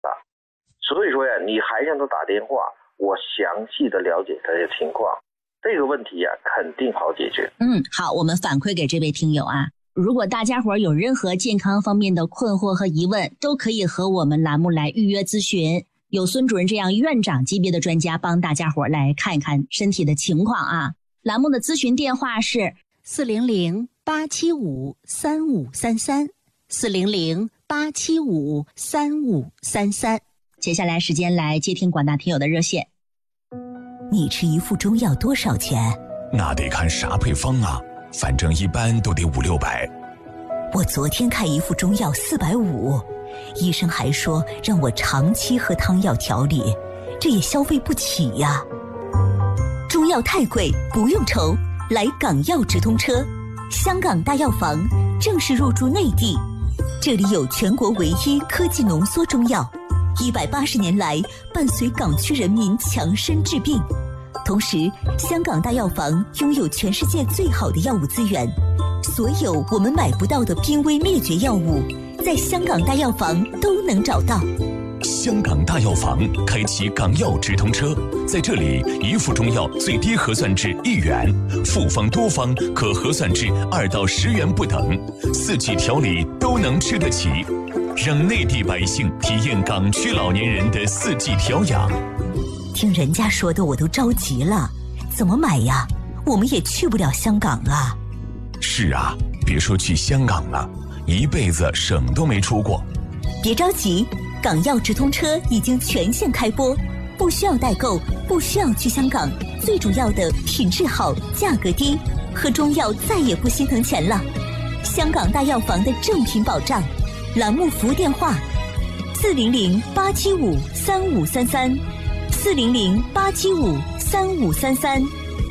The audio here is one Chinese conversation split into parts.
所以说呀，你还向他打电话，我详细的了解他的情况，这个问题呀肯定好解决。 好，我们反馈给这位听友啊，如果大家伙有任何健康方面的困惑和疑问，都可以和我们栏目来预约咨询，有孙主任这样院长级别的专家帮大家伙来看一看身体的情况啊。栏目的咨询电话是400-875-3533，400-875-3533。接下来时间来接听广大听友的热线。 你吃一副中药多少钱？ 那得看啥配方啊，反正一般都得500-600。 我昨天开一副中药450，医生还说让我长期喝汤药调理，这也消费不起呀。中药太贵，不用愁，来港药直通车，香港大药房正式入驻内地，这里有全国唯一科技浓缩中药，180年来伴随港区人民强身治病。同时，香港大药房拥有全世界最好的药物资源，所有我们买不到的濒危灭绝药物，在香港大药房都能找到。 香港大药房开启港药直通车，在这里一副中药最低核算至1元，复方多方可核算至2到10元不等，4季调理都能吃得起，让内地百姓体验港区老年人的4季调养。 听人家说的我都着急了，怎么买呀？我们也去不了香港啊。 是啊，别说去香港了，一辈子省都没出过。 别着急，港药直通车已经全线开播，不需要代购，不需要去香港，最主要的品质好，价格低，喝中药再也不心疼钱了。香港大药房的正品保障，栏目服务电话400-875-3533，400-875-3533。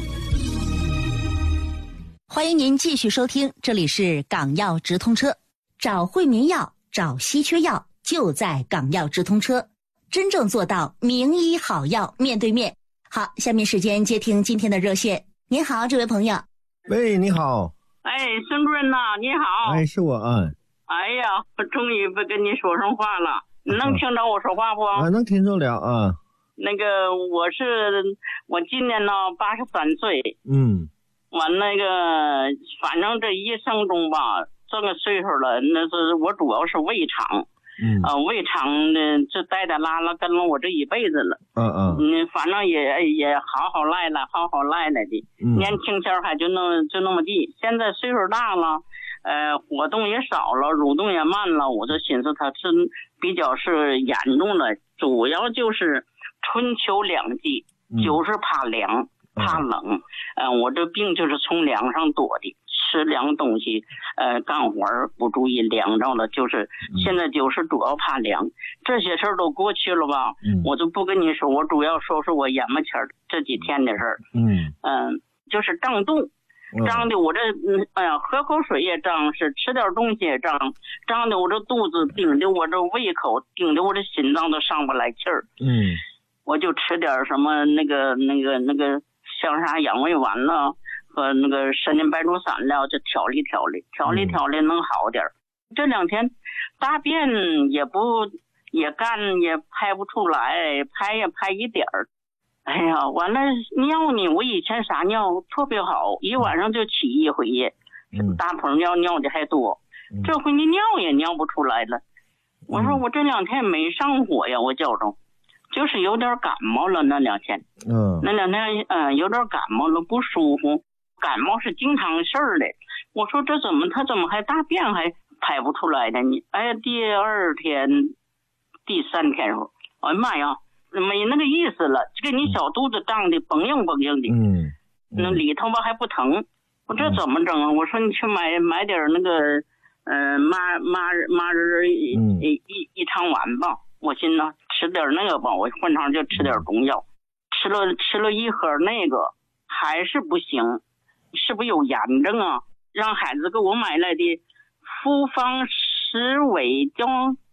欢迎您继续收听，这里是港药直通车，找惠民药，找稀缺药，就在港药直通车，真正做到名医好药面对面。好，下面时间接听今天的热线。您好，这位朋友。 喂，你好。 孙主任呐，你好。 是我啊。 哎呀，我终于不跟你说上话了，你能听着我说话不？ 能听着了啊。 那个我今年呢83岁。完那个反正这一生中吧，这个岁数了，那是我主要是胃肠。胃肠的这带带拉拉跟了我这一辈子了。反正也好赖了的。年轻前还就那么地，现在岁数大了，活动也少了，蠕动也慢了，我就寻思它是比较是严重的，主要就是春秋两季，就是怕凉怕冷。我这病就是从凉上躲的，吃凉东西，干活不注意凉着了，就是现在就是主要怕凉。这些事儿都过去了吧，我就不跟你说，我主要说是我眼巴前这几天的事儿。就是胀肚，胀的我这喝口水也胀，是吃点东西也胀，胀的我这肚子顶的我这胃口，顶的我这心脏都上不来气儿。我就吃点什么那个香砂养胃丸了和那个参苓白术散了，就调理能好点。这2天大便也干也排不出来，排也排一点儿。哎呀，完了尿呢，我以前撒尿特别好，一晚上就起一回，大盆尿的还多，这回你尿也尿不出来了。我说我这2天没上火呀，我觉着就是有点感冒了。那2天那2天有点感冒了，不舒服，感冒是经常事儿的。我说他怎么还大便还排不出来呢？第2天第3天说，哎妈呀，没那个意思了，这个你小肚子胀的蹦硬的，那里头吧还不疼，我这怎么整啊？我说你去买点那个麻仁一汤丸吧，我寻思吃点那个吧，我换上就吃点中药，吃了一盒那个还是不行，是不是有炎症啊？让孩子给我买来的复方10味胶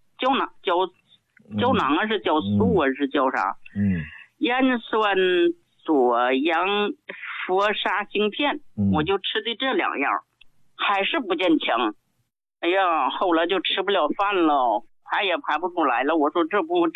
囊啊，是胶素啊，是叫啥？盐酸左阳佛沙星片，我就吃的这2样，还是不见强。哎呀，后来就吃不了饭了， 排也排不出来了。我说这不